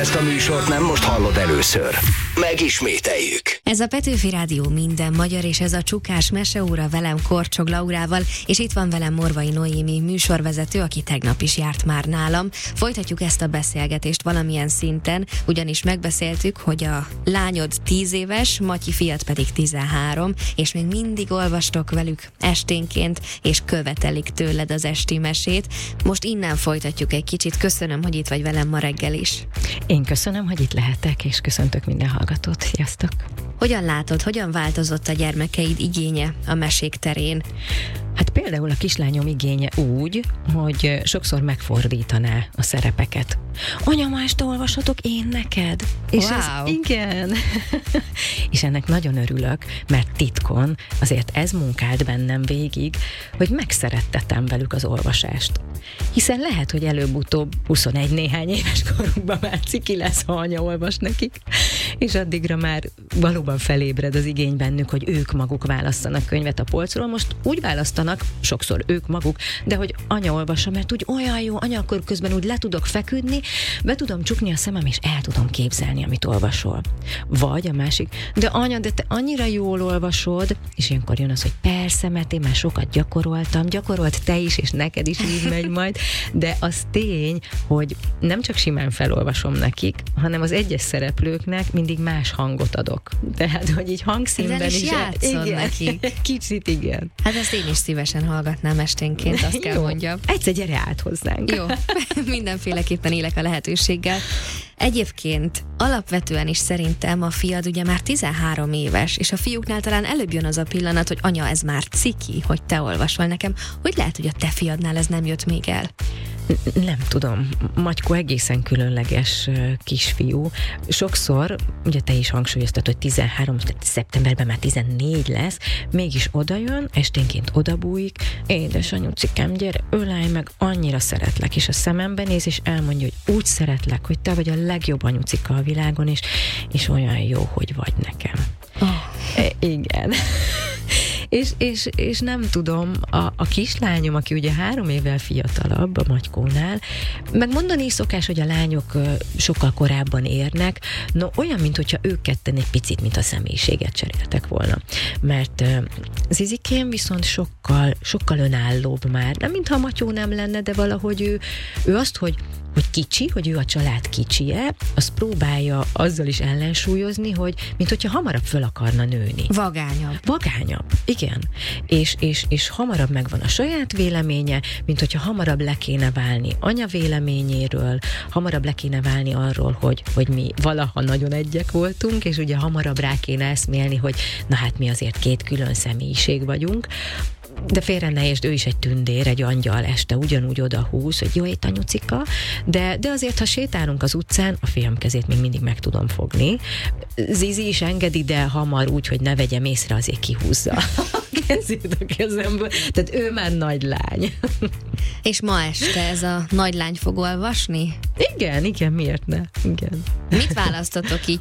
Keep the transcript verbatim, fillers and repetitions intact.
ezt a műsort nem most hallod először. Megismételjük. Ez a Petőfi Rádió minden magyar, és ez a Csukás meseóra velem Korcsog Laurával, és itt van velem Morvai Noémi műsorvezető, aki tegnap is járt már nálam. Folytatjuk ezt a beszélgetést valamilyen szinten, ugyanis megbeszéltük, hogy a lányod tíz éves, Matyi fiat pedig tizenhárom, és még mindig olvastok velük esténként, és követelik tőled az esti mesét. Most innen folytatjuk egy kicsit. Köszönöm, hogy itt vagy velem ma reggel is. Én köszönöm, hogy itt lehetek, és köszöntök minden hallgatót. Sziasztok! Hogyan látod, hogyan változott a gyermekeid igénye a mesék terén? Hát például a kislányom igénye úgy, hogy sokszor megfordítaná a szerepeket. Anya, ma este olvashatok én neked? És wow. ez, igen. És ennek nagyon örülök, mert titkon azért ez munkált bennem végig, hogy megszerettetem velük az olvasást. Hiszen lehet, hogy előbb-utóbb huszonegy néhány éves korukban már ciki lesz, ha anya olvas nekik, és addigra már valóban felébred az igény bennük, hogy ők maguk válasszanak könyvet a polcról. Most úgy választanak, sokszor ők maguk, de hogy anya olvassa, mert úgy olyan jó, anya, akkor közben úgy le tudok feküdni, be tudom csukni a szemem, és el tudom képzelni, amit olvasol. Vagy a másik, de anya, de te annyira jól olvasod, és ilyenkor jön az, hogy persze, mert én már sokat gyakoroltam, gyakorolt te is, és neked is így megy majd, de az tény, hogy nem csak simán felolvasom nekik, hanem az egyes szereplőknek mindig más hangot adok. Tehát, hogy így hangszínben is, is játszod igen, nekik. Kicsit igen. Hát ezt én is szívesen hallgatnám esténként, azt kell Jó. mondjam. Egyszer gyere át hozzánk. Jó, mindenféleképpen élek a lehetőséggel. Egyébként alapvetően is szerintem a fiad ugye már tizenhárom éves, és a fiúknál talán előbb jön az a pillanat, hogy anya, ez már ciki, hogy te olvasol nekem. Hogy lehet, hogy a te fiadnál ez nem jött még el? Nem tudom. Matykó egészen különleges kisfiú. Sokszor, ugye te is hangsúlyoztad, hogy tizenhárom, tehát szeptemberben már tizennégy lesz, mégis odajön, esténként odabújik, édesanyucikám, gyere, ölelj meg, annyira szeretlek, és a szemembe néz, és elmondja, hogy úgy szeretlek, hogy te vagy a legjobb anyucika a világon, és, és olyan jó, hogy vagy nekem. Oh. E, igen. És, és, és nem tudom, a, a kislányom, aki ugye három évvel fiatalabb a Matykónál, meg mondani is szokás, hogy a lányok sokkal korábban érnek, no olyan, mintha ők ketten egy picit, mint a személyiséget cseréltek volna. Mert Zizikém viszont sokkal, sokkal önállóbb már. Nem mintha a Matyó nem lenne, de valahogy ő, ő azt, hogy hogy kicsi, hogy ő a család kicsie, azt próbálja azzal is ellensúlyozni, hogy mint hogyha hamarabb föl akarna nőni. Vagányabb. Vagányabb, igen. És, és, és hamarabb megvan a saját véleménye, mint hogyha hamarabb le kéne válni anya véleményéről, hamarabb le kéne válni arról, hogy, hogy mi valaha nagyon egyek voltunk, és ugye hamarabb rá kéne eszmélni, hogy na hát mi azért két külön személyiség vagyunk. De félre ne értsd, ő is egy tündér, egy angyal, este ugyanúgy odahúz, hogy jó ét anyucika, de, de azért, ha sétálunk az utcán, a fiam kezét még mindig meg tudom fogni. Zizi is engedi, de hamar úgy, hogy ne vegyem észre, azért kihúzza a kezét a kezemből. Tehát ő már nagy lány. És ma este ez a nagy lány fog olvasni? Igen, igen, miért ne? Igen. Mit választotok így